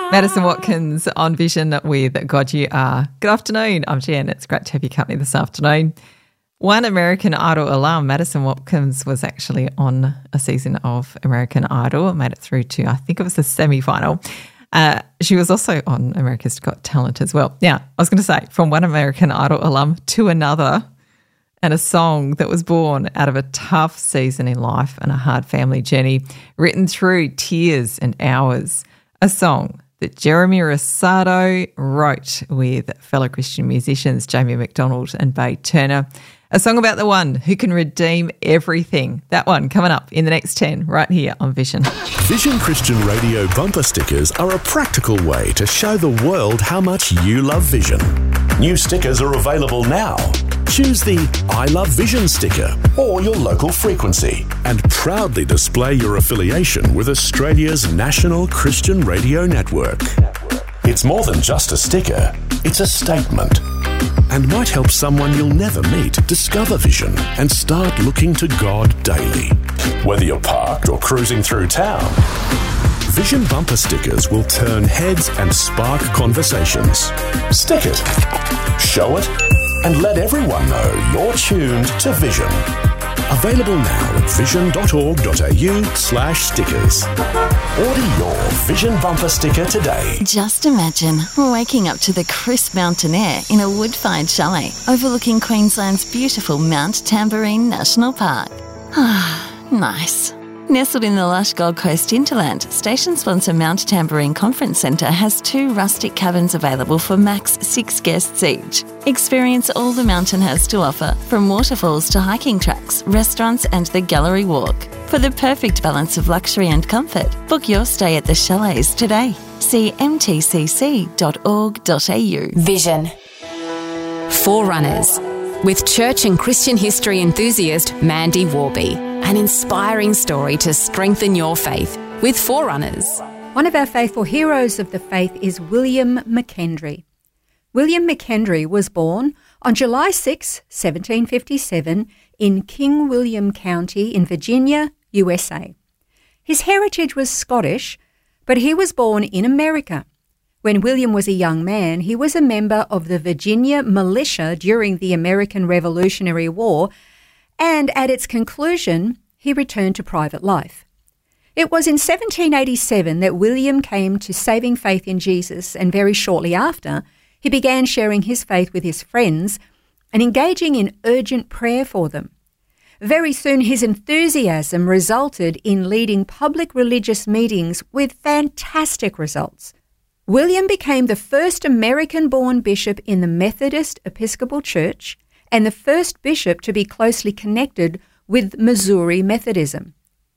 Madison Watkins on Vision with God You Are. Good afternoon, I'm Jen. It's great to have your company this afternoon. One American Idol alum, Madison Watkins, was actually on a season of American Idol, made it through to, I think it was the semi-final. She was also on America's Got Talent as well. Yeah, I was going to say, from one American Idol alum to another, and a song that was born out of a tough season in life and a hard family journey, written through tears and hours. A song that Jeremy Rosado wrote with fellow Christian musicians Jamie McDonald and Bay Turner. A song about the one who can redeem everything. That one coming up in the next 10 right here on Vision. Vision Christian Radio bumper stickers are a practical way to show the world how much you love Vision. New stickers are available now. Choose the I Love Vision sticker or your local frequency and proudly display your affiliation with Australia's national Christian radio network. It's more than just a sticker, it's a statement and might help someone you'll never meet discover Vision and start looking to God daily. Whether you're parked or cruising through town, Vision bumper stickers will turn heads and spark conversations. Stick it, show it, and let everyone know you're tuned to Vision. Available now at vision.org.au/stickers. Order your Vision bumper sticker today. Just imagine waking up to the crisp mountain air in a wood-fired chalet overlooking Queensland's beautiful Mount Tamborine National Park. Ah, nice. Nestled in the lush Gold Coast hinterland, station sponsor Mount Tamborine Conference Centre has 2 rustic cabins available for max 6 guests each. Experience all the mountain has to offer, from waterfalls to hiking tracks, restaurants and the gallery walk. For the perfect balance of luxury and comfort, book your stay at the chalets today. See mtcc.org.au. Vision. Forerunners, with church and Christian history enthusiast Mandy Warby. An inspiring story to strengthen your faith with Forerunners. One of our faithful heroes of the faith is William McKendry. William McKendry was born on July 6, 1757 in King William County in Virginia, USA. His heritage was Scottish, but he was born in America. When William was a young man, he was a member of the Virginia militia during the American Revolutionary War, and at its conclusion, he returned to private life. It was in 1787 that William came to saving faith in Jesus, and very shortly after, he began sharing his faith with his friends and engaging in urgent prayer for them. Very soon, his enthusiasm resulted in leading public religious meetings with fantastic results. William became the first American-born bishop in the Methodist Episcopal Church and the first bishop to be closely connected with Missouri Methodism.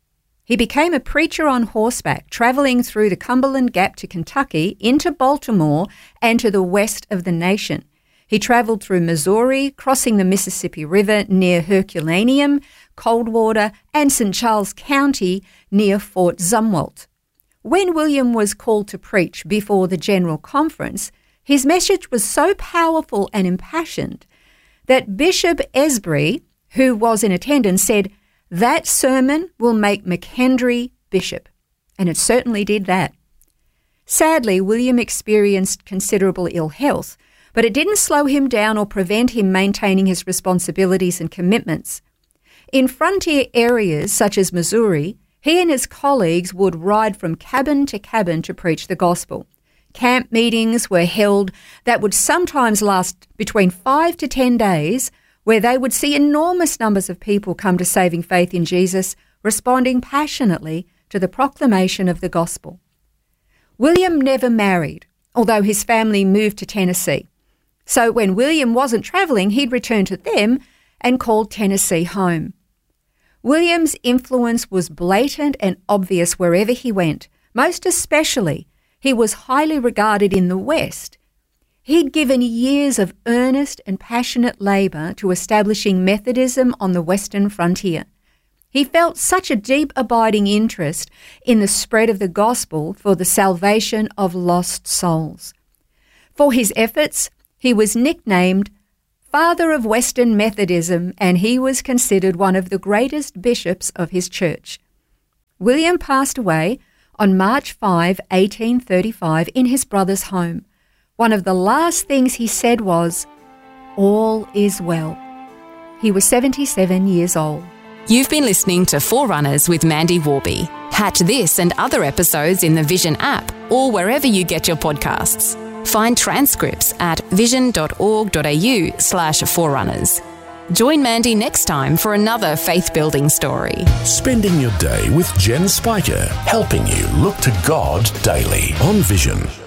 He became a preacher on horseback, travelling through the Cumberland Gap to Kentucky, into Baltimore, and to the west of the nation. He travelled through Missouri, crossing the Mississippi River near Herculaneum, Coldwater, and St. Charles County near Fort Zumwalt. When William was called to preach before the General Conference, his message was so powerful and impassioned that Bishop Esbury, who was in attendance, said, "That sermon will make McKendry bishop." And it certainly did that. Sadly, William experienced considerable ill health, but it didn't slow him down or prevent him maintaining his responsibilities and commitments. In frontier areas such as Missouri, he and his colleagues would ride from cabin to cabin to preach the gospel. Camp meetings were held that would sometimes last between 5 to 10 days, where they would see enormous numbers of people come to saving faith in Jesus, responding passionately to the proclamation of the gospel. William never married, although his family moved to Tennessee. So when William wasn't travelling, he'd return to them and called Tennessee home. William's influence was blatant and obvious wherever he went. Most especially, he was highly regarded in the West. He'd given years of earnest and passionate labour to establishing Methodism on the Western frontier. He felt such a deep abiding interest in the spread of the gospel for the salvation of lost souls. For his efforts, he was nicknamed Father of Western Methodism, and he was considered one of the greatest bishops of his church. William passed away on March 5, 1835, in his brother's home. One of the last things he said was, "All is well." He was 77 years old. You've been listening to Forerunners with Mandy Warby. Catch this and other episodes in the Vision app or wherever you get your podcasts. Find transcripts at vision.org.au/forerunners. Join Mandy next time for another faith-building story. Spending your day with Jen Spiker, helping you look to God daily on Vision.